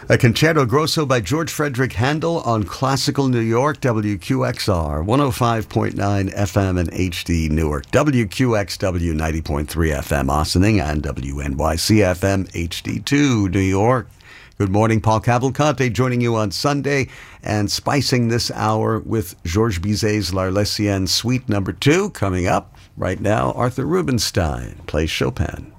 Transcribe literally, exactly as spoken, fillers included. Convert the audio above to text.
A concerto grosso by George Frederick Handel on Classical New York, W Q X R, one oh five point nine F M and H D Newark, W Q X W ninety point three F M Ossining, and W N Y C F M H D two New York. Good morning, Paul Cavalcante joining you on Sunday and spicing this hour with Georges Bizet's L'Arlésienne Suite number two coming up. Right now, Arthur Rubinstein plays Chopin.